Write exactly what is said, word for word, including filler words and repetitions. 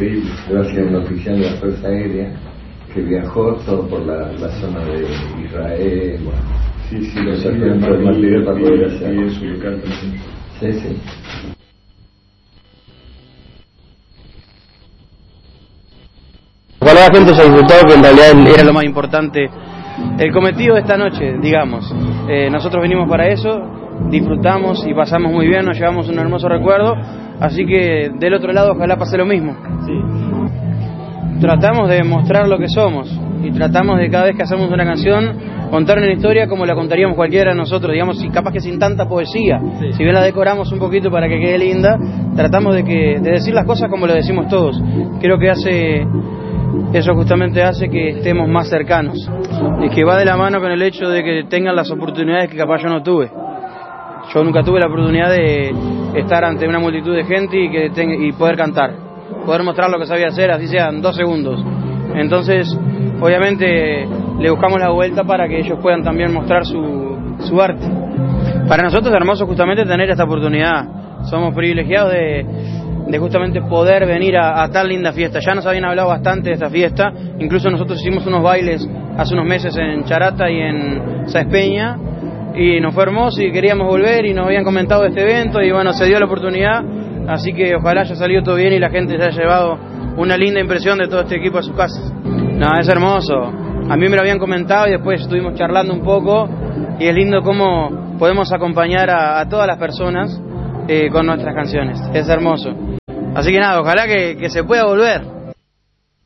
increíble. Gracias a un oficial de la Fuerza Aérea que viajó todo por la, la zona de Israel. Bueno, sí, sí, lo sí, sacaron todo el material para poder hacer. Y en su local también. Sí, sí. Ojalá la gente se disfrutó, que en realidad era lo más importante, el cometido de esta noche, digamos. Eh, nosotros venimos para eso, disfrutamos y pasamos muy bien, nos llevamos un hermoso recuerdo, así que del otro lado ojalá pase lo mismo. Sí. Tratamos de mostrar lo que somos y tratamos de cada vez que hacemos una canción contar una historia como la contaríamos cualquiera de nosotros, digamos, y capaz que sin tanta poesía. Sí. Si bien la decoramos un poquito para que quede linda, tratamos de, que, de decir las cosas como lo decimos todos. Creo que hace... Eso justamente hace que estemos más cercanos y que va de la mano con el hecho de que tengan las oportunidades que capaz yo no tuve. Yo nunca tuve la oportunidad de estar ante una multitud de gente y, que tenga, y poder cantar, poder mostrar lo que sabía hacer, así sean dos segundos. Entonces, obviamente, le buscamos la vuelta para que ellos puedan también mostrar su, su arte. Para nosotros es hermoso justamente tener esta oportunidad. Somos privilegiados de... de justamente poder venir a, a tan linda fiesta. Ya nos habían hablado bastante de esta fiesta, incluso nosotros hicimos unos bailes hace unos meses en Charata y en Sáenz Peña, y nos fue hermoso y queríamos volver y nos habían comentado de este evento y bueno, se dio la oportunidad, así que ojalá haya salido todo bien y la gente se haya llevado una linda impresión de todo este equipo a sus casas. No, es hermoso, a mí me lo habían comentado y después estuvimos charlando un poco y es lindo cómo podemos acompañar a, a todas las personas eh, con nuestras canciones, es hermoso. Así que nada, ojalá que, que se pueda volver.